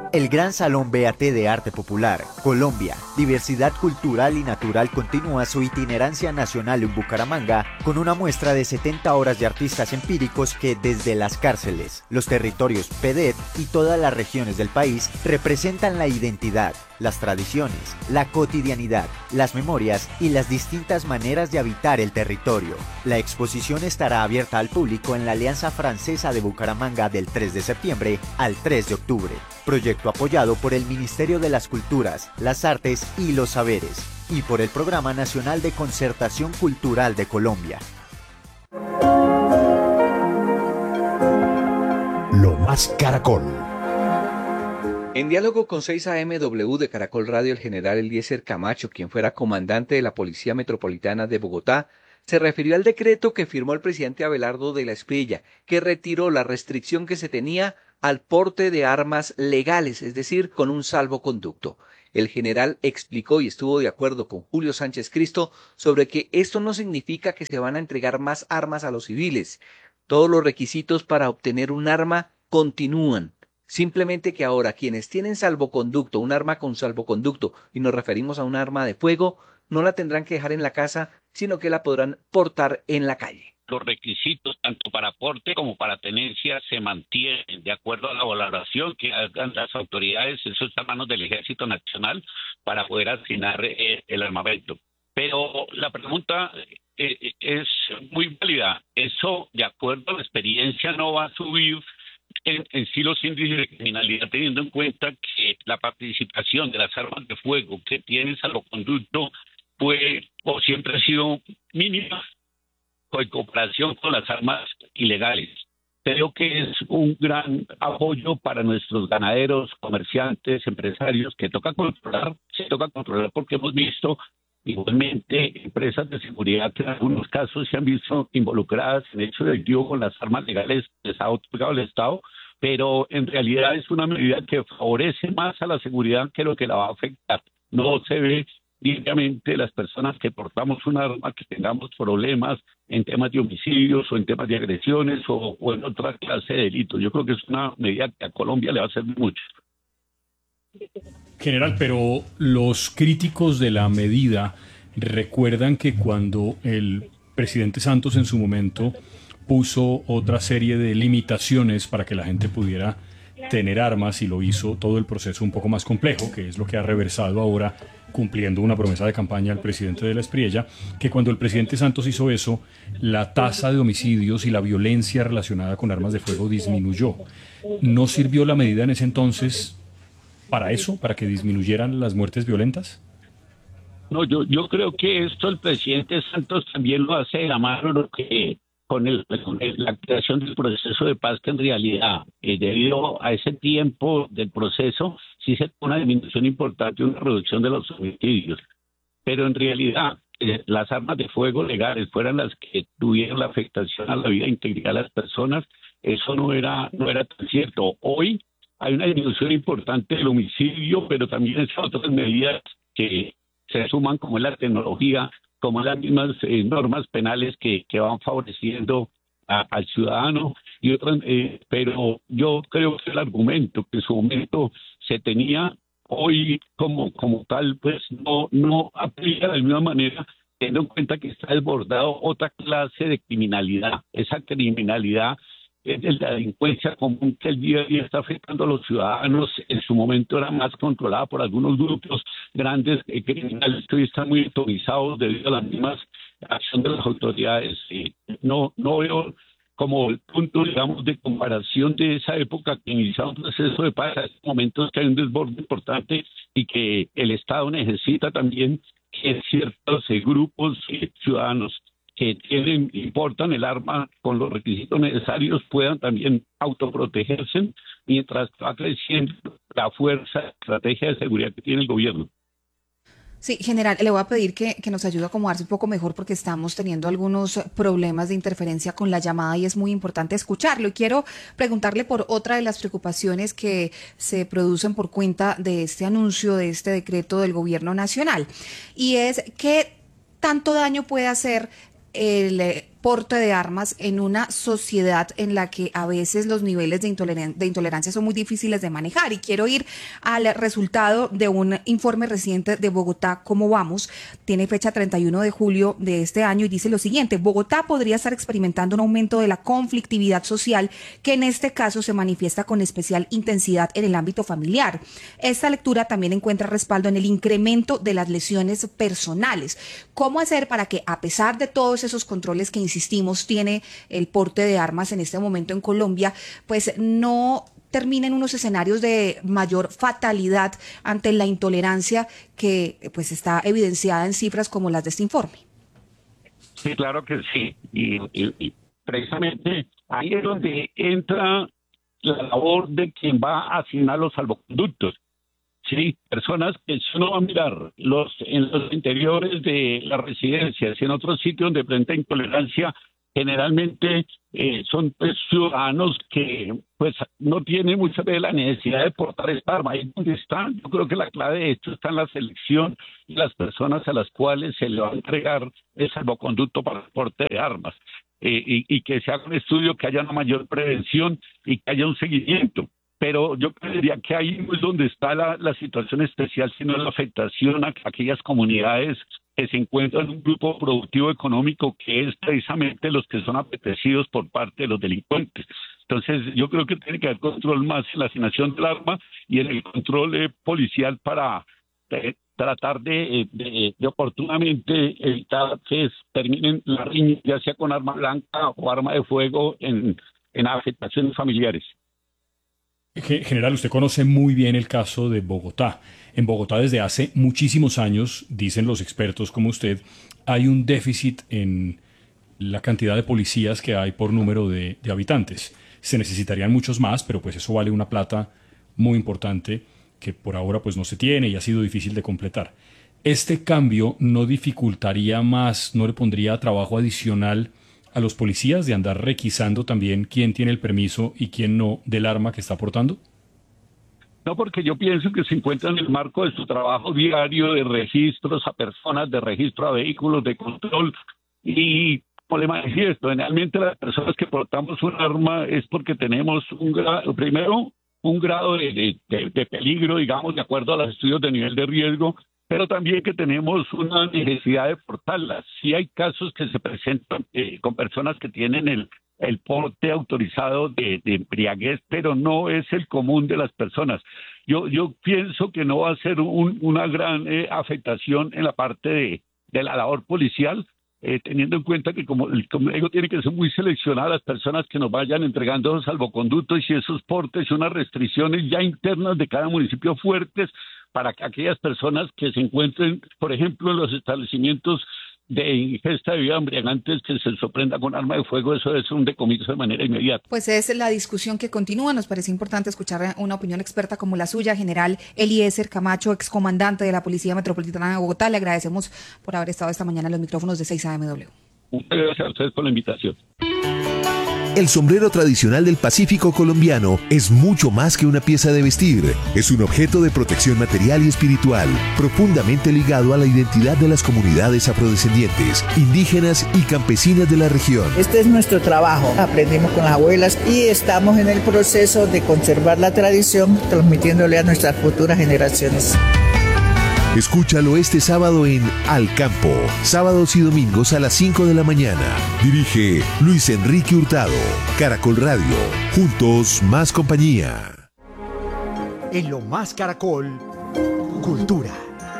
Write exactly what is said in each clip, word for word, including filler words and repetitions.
El Gran Salón B A T de Arte Popular, Colombia, Diversidad Cultural y Natural continúa su itinerancia nacional en Bucaramanga con una muestra de setenta horas de artistas empíricos que desde las cárceles, los territorios P D E T y todas las regiones del país representan la identidad, las tradiciones, la cotidianidad, las memorias y las distintas maneras de habitar el territorio. La exposición estará abierta al público en la Alianza Francesa de Bucaramanga del tres de septiembre al tres de octubre. Proyecto apoyado por el Ministerio de las Culturas, las Artes y los Saberes y por el Programa Nacional de Concertación Cultural de Colombia. Lo más Caracol. En diálogo con seis A M W de Caracol Radio, el general Eliezer Camacho, quien fuera comandante de la Policía Metropolitana de Bogotá, se refirió al decreto que firmó el presidente Abelardo de la Espriella, que retiró la restricción que se tenía al porte de armas legales, es decir, con un salvoconducto. El general explicó y estuvo de acuerdo con Julio Sánchez Cristo sobre que esto no significa que se van a entregar más armas a los civiles. Todos los requisitos para obtener un arma continúan. Simplemente que ahora quienes tienen salvoconducto, un arma con salvoconducto, y nos referimos a un arma de fuego, no la tendrán que dejar en la casa, sino que la podrán portar en la calle. Los requisitos, tanto para porte como para tenencia, se mantienen de acuerdo a la valoración que hagan las autoridades. Eso está en manos del Ejército Nacional para poder asignar eh, el armamento. Pero la pregunta eh, es muy válida. Eso, de acuerdo a la experiencia, no va a subir en, en sí los índices de criminalidad, teniendo en cuenta que la participación de las armas de fuego que tienen salvoconducto fue o siempre ha sido mínima en comparación con las armas ilegales. Creo que es un gran apoyo para nuestros ganaderos, comerciantes, empresarios, que toca controlar, se toca controlar porque hemos visto igualmente empresas de seguridad que en algunos casos se han visto involucradas en hecho delictivo con las armas legales que les ha otorgado el Estado, pero en realidad es una medida que favorece más a la seguridad que lo que la va a afectar. No se ve diariamente las personas que portamos un arma que tengamos problemas en temas de homicidios o en temas de agresiones o, o en otra clase de delitos. Yo creo que es una medida que a Colombia le va a servir mucho. General, pero los críticos de la medida recuerdan que cuando el presidente Santos en su momento puso otra serie de limitaciones para que la gente pudiera tener armas, y lo hizo todo el proceso un poco más complejo, que es lo que ha reversado ahora cumpliendo una promesa de campaña al presidente de la Espriella, que cuando el presidente Santos hizo eso, la tasa de homicidios y la violencia relacionada con armas de fuego disminuyó. ¿No sirvió la medida en ese entonces para eso, para que disminuyeran las muertes violentas? No, yo, yo creo que esto el presidente Santos también lo hace de la mano lo que con, el, con el, la creación del proceso de paz, que en realidad, eh, debido a ese tiempo del proceso, sí se tuvo una disminución importante, una reducción de los homicidios. Pero en realidad, eh, las armas de fuego legales fueran las que tuvieron la afectación a la vida integral de las personas, eso no era, no era tan cierto. Hoy hay una disminución importante del homicidio, pero también esas otras medidas que se suman, como es la tecnología, como las mismas eh, normas penales que, que van favoreciendo a, al ciudadano y otras, eh, pero yo creo que el argumento que en su momento se tenía hoy como, como tal, pues no, no aplica de la misma manera, teniendo en cuenta que está desbordado otra clase de criminalidad. Esa criminalidad es de la delincuencia común que el día a día está afectando a los ciudadanos. En su momento era más controlada por algunos grupos grandes eh, criminales que hoy están muy atomizados debido a las mismas acciones de las autoridades. Eh, no, no veo como el punto, digamos, de comparación de esa época que iniciaba un proceso de paz a estos momentos que hay un desborde importante y que el Estado necesita también que ciertos eh, grupos eh, ciudadanos que tienen, importan el arma con los requisitos necesarios puedan también autoprotegerse mientras va creciendo la fuerza, la estrategia de seguridad que tiene el gobierno. Sí, general, le voy a pedir que, que nos ayude a acomodarse un poco mejor porque estamos teniendo algunos problemas de interferencia con la llamada y es muy importante escucharlo. Y quiero preguntarle por otra de las preocupaciones que se producen por cuenta de este anuncio, de este decreto del gobierno nacional. Y es qué tanto daño puede hacer el porte de armas en una sociedad en la que a veces los niveles de, intolerancia, de intolerancia son muy difíciles de manejar. Y quiero ir al resultado de un informe reciente de Bogotá, ¿Cómo vamos? Tiene fecha treinta y uno de julio de este año y dice lo siguiente: Bogotá podría estar experimentando un aumento de la conflictividad social que en este caso se manifiesta con especial intensidad en el ámbito familiar. Esta lectura también encuentra respaldo en el incremento de las lesiones personales. ¿Cómo hacer para que, a pesar de todos esos controles que insistimos tiene el porte de armas en este momento en Colombia, pues no terminen unos escenarios de mayor fatalidad ante la intolerancia que pues está evidenciada en cifras como las de este informe? Sí, claro que sí. Y, y, y precisamente ahí es donde entra la labor de quien va a asignar los salvoconductos. Sí, personas que si uno va a mirar los, en los interiores de las residencias y en otros sitios donde presenta intolerancia, generalmente eh, son pues, ciudadanos que pues no tienen muchas veces la necesidad de portar esta arma. Ahí donde están, yo creo que la clave de esto está en la selección y las personas a las cuales se le va a entregar el salvoconducto para el porte de armas. Eh, y, y que se haga un estudio, que haya una mayor prevención y que haya un seguimiento. Pero yo creería que ahí no es donde está la, la situación especial, sino la afectación a aquellas comunidades que se encuentran en un grupo productivo económico que es precisamente los que son apetecidos por parte de los delincuentes. Entonces yo creo que tiene que haber control más en la asignación del arma y en el control eh, policial para eh, tratar de, de, de oportunamente evitar que terminen la riña, ya sea con arma blanca o arma de fuego, en, en afectaciones familiares. General, usted conoce muy bien el caso de Bogotá. En Bogotá desde hace muchísimos años, dicen los expertos como usted, hay un déficit en la cantidad de policías que hay por número de, de habitantes. Se necesitarían muchos más, pero pues eso vale una plata muy importante que por ahora pues no se tiene y ha sido difícil de completar. ¿Este cambio no dificultaría más, no le pondría trabajo adicional a los policías de andar requisando también quién tiene el permiso y quién no del arma que está portando? No, porque yo pienso que se encuentran en el marco de su trabajo diario de registros a personas, de registro a vehículos, de control. Y como le manifiesto, generalmente las personas que portamos un arma es porque tenemos un grado, primero, un grado de, de, de, de peligro, digamos, de acuerdo a los estudios de nivel de riesgo, pero también que tenemos una necesidad de portarlas. Sí hay casos que se presentan eh, con personas que tienen el, el porte autorizado de, de embriaguez, pero no es el común de las personas. Yo, yo pienso que no va a ser un, una gran eh, afectación en la parte de, de la labor policial, eh, teniendo en cuenta que, como, como digo, tiene que ser muy seleccionadas las personas que nos vayan entregando los salvoconductos y esos portes y unas restricciones ya internas de cada municipio fuertes, para que aquellas personas que se encuentren, por ejemplo, en los establecimientos de ingesta de bebidas embriagantes, que se sorprenda con arma de fuego, eso es un decomiso de manera inmediata. Pues es la discusión que continúa. Nos parece importante escuchar una opinión experta como la suya, general Eliezer Camacho, excomandante de la Policía Metropolitana de Bogotá. Le agradecemos por haber estado esta mañana en los micrófonos de seis A M W. Muchas gracias a ustedes por la invitación. El sombrero tradicional del Pacífico colombiano es mucho más que una pieza de vestir. Es un objeto de protección material y espiritual, profundamente ligado a la identidad de las comunidades afrodescendientes, indígenas y campesinas de la región. Este es nuestro trabajo. Aprendimos con las abuelas y estamos en el proceso de conservar la tradición, transmitiéndole a nuestras futuras generaciones. Escúchalo este sábado en Al Campo, sábados y domingos a las cinco de la mañana. Dirige Luis Enrique Hurtado. Caracol Radio. Juntos, más compañía. En Lo Más Caracol, Cultura.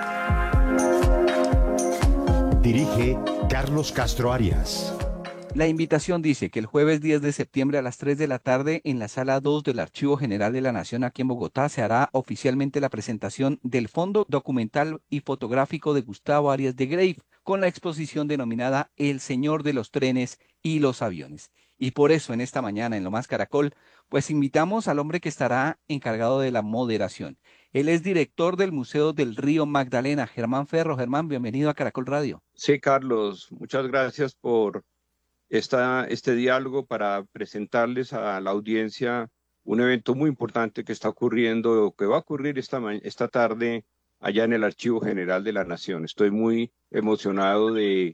Dirige Carlos Castro Arias. La invitación dice que el jueves diez de septiembre a las tres de la tarde en la sala dos del Archivo General de la Nación aquí en Bogotá se hará oficialmente la presentación del Fondo Documental y Fotográfico de Gustavo Arias de Grave con la exposición denominada El Señor de los Trenes y los Aviones. Y por eso en esta mañana en Lo Más Caracol, pues invitamos al hombre que estará encargado de la moderación. Él es director del Museo del Río Magdalena, Germán Ferro. Germán, bienvenido a Caracol Radio. Sí, Carlos, muchas gracias por Esta, este diálogo para presentarles a la audiencia un evento muy importante que está ocurriendo, que va a ocurrir esta, esta tarde allá en el Archivo General de la Nación. Estoy muy emocionado de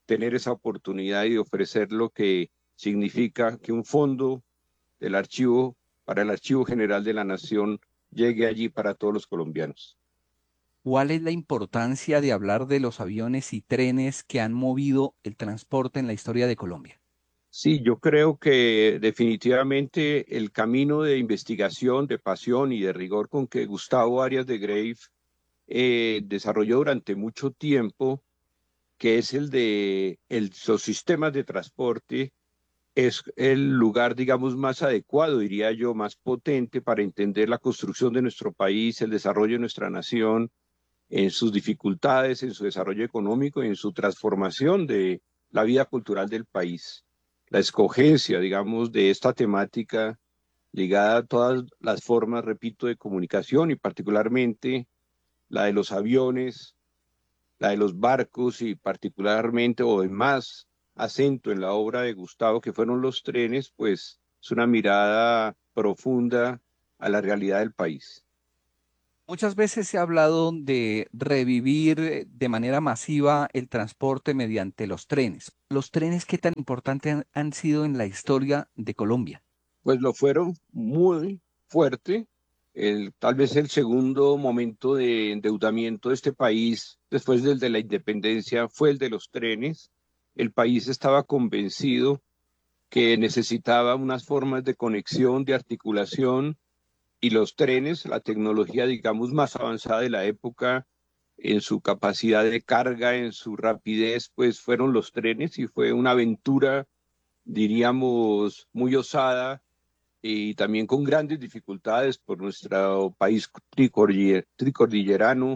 tener esa oportunidad y de ofrecer lo que significa que un fondo del archivo para el Archivo General de la Nación llegue allí para todos los colombianos. ¿Cuál es la importancia de hablar de los aviones y trenes que han movido el transporte en la historia de Colombia? Sí, yo creo que definitivamente el camino de investigación, de pasión y de rigor con que Gustavo Arias de Greiff eh, desarrolló durante mucho tiempo, que es el de el, los sistemas de transporte, es el lugar, digamos, más adecuado, diría yo, más potente para entender la construcción de nuestro país, el desarrollo de nuestra nación, en sus dificultades, en su desarrollo económico y en su transformación de la vida cultural del país. La escogencia, digamos, de esta temática ligada a todas las formas, repito, de comunicación y particularmente la de los aviones, la de los barcos y particularmente o de más acento en la obra de Gustavo, que fueron los trenes, pues es una mirada profunda a la realidad del país. Muchas veces se ha hablado de revivir de manera masiva el transporte mediante los trenes. ¿Los trenes qué tan importantes han, han sido en la historia de Colombia? Pues lo fueron muy fuerte. El, tal vez el segundo momento de endeudamiento de este país después del de la independencia fue el de los trenes. El país estaba convencido que necesitaba unas formas de conexión, de articulación, y los trenes, la tecnología, digamos, más avanzada de la época, en su capacidad de carga, en su rapidez, pues fueron los trenes y fue una aventura, diríamos, muy osada y también con grandes dificultades por nuestro país tricordiller, tricordillerano.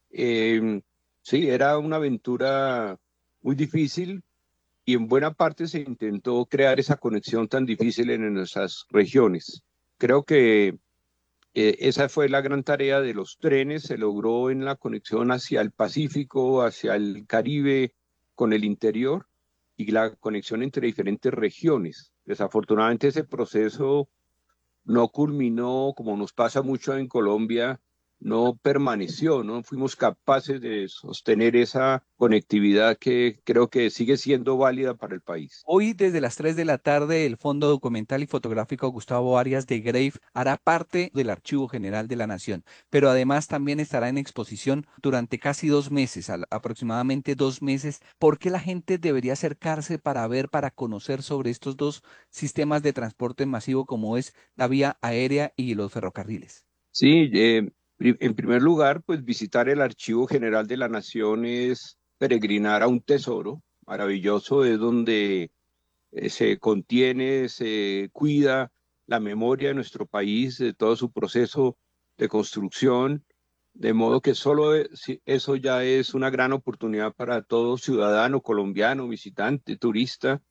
Eh, sí, era una aventura muy difícil y en buena parte se intentó crear esa conexión tan difícil en nuestras regiones. Creo que Eh, esa fue la gran tarea de los trenes, se logró en la conexión hacia el Pacífico, hacia el Caribe, con el interior y la conexión entre diferentes regiones. Desafortunadamente ese proceso no culminó, como nos pasa mucho en Colombia, no permaneció, no fuimos capaces de sostener esa conectividad que creo que sigue siendo válida para el país. Hoy, desde las tres de la tarde, el Fondo Documental y Fotográfico Gustavo Arias de Greiff hará parte del Archivo General de la Nación, pero además también estará en exposición durante casi dos meses, al- aproximadamente dos meses. ¿Por qué la gente debería acercarse para ver, para conocer sobre estos dos sistemas de transporte masivo como es la vía aérea y los ferrocarriles? Sí, eh, pri- en primer lugar, pues visitar el Archivo General de la Nación es peregrinar a un tesoro maravilloso, es donde eh, se contiene, se cuida la memoria de nuestro país, de todo su proceso de construcción, de modo que solo e- si- eso ya es una gran oportunidad para todo ciudadano colombiano, visitante, turista,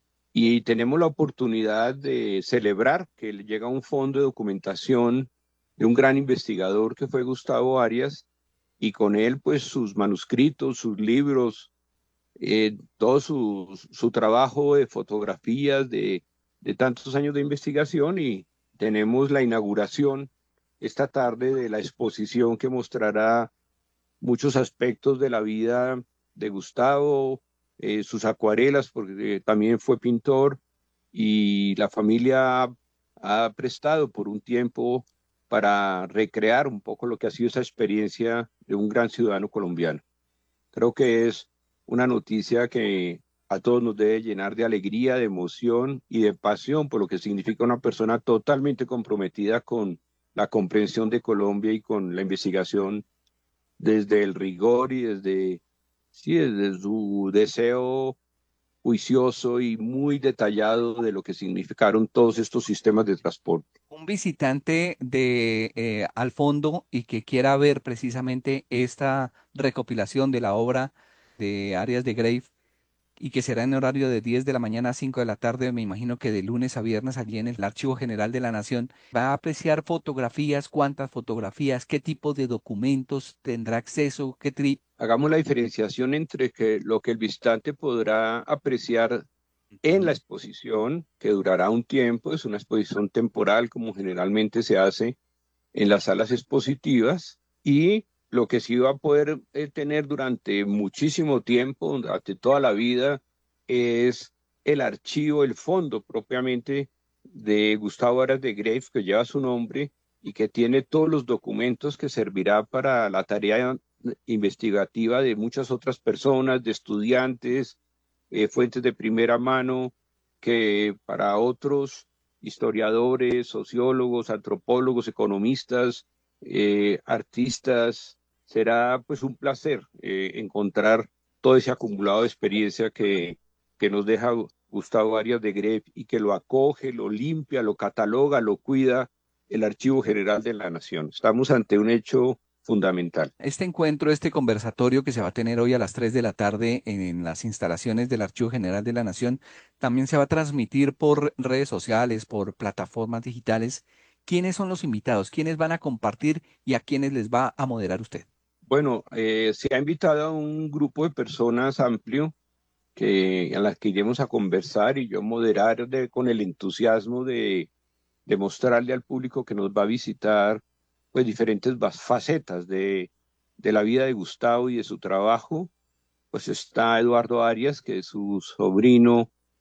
y tenemos la oportunidad de celebrar que le llega un fondo de documentación de un gran investigador que fue Gustavo Arias, y con él pues sus manuscritos, sus libros, eh, todo su, su trabajo de fotografías de, de tantos años de investigación, y tenemos la inauguración esta tarde de la exposición que mostrará muchos aspectos de la vida de Gustavo, eh, sus acuarelas, porque eh, también fue pintor, y la familia ha, ha prestado por un tiempo para recrear un poco lo que ha sido esa experiencia de un gran ciudadano colombiano. Creo que es una noticia que a todos nos debe llenar de alegría, de emoción y de pasión por lo que significa una persona totalmente comprometida con la comprensión de Colombia y con la investigación desde el rigor y desde, sí, desde su deseo juicioso y muy detallado de lo que significaron todos estos sistemas de transporte. Un visitante de eh, al fondo y que quiera ver precisamente esta recopilación de la obra de Arias de Greiff y que será en horario de diez de la mañana a cinco de la tarde, me imagino que de lunes a viernes allí en el Archivo General de la Nación, va a apreciar fotografías, cuántas fotografías, qué tipo de documentos tendrá acceso, qué tri... Hagamos la diferenciación entre que lo que el visitante podrá apreciar en la exposición, que durará un tiempo, es una exposición temporal como generalmente se hace en las salas expositivas, y Lo que sí va a poder eh, tener durante muchísimo tiempo, durante toda la vida, es el archivo, el fondo propiamente de Gustavo Aras de Graef, que lleva su nombre y que tiene todos los documentos que servirá para la tarea investigativa de muchas otras personas, de estudiantes, eh, fuentes de primera mano, que para otros historiadores, sociólogos, antropólogos, economistas, eh, artistas, será pues un placer eh, encontrar todo ese acumulado de experiencia que, que nos deja Gustavo Arias de Graef y que lo acoge, lo limpia, lo cataloga, lo cuida el Archivo General de la Nación. Estamos ante un hecho fundamental. Este encuentro, este conversatorio que se va a tener hoy a las tres de la tarde en, en las instalaciones del Archivo General de la Nación, también se va a transmitir por redes sociales, por plataformas digitales. ¿Quiénes son los invitados? ¿Quiénes van a compartir y a quiénes les va a moderar usted? Bueno, eh, se ha invitado a un grupo de personas amplio que, a las que iremos a conversar y yo moderar de, con el entusiasmo de, de mostrarle al público que nos va a visitar pues diferentes facetas de, de la vida de Gustavo y de su trabajo. Pues está Eduardo Arias, que es su sobrino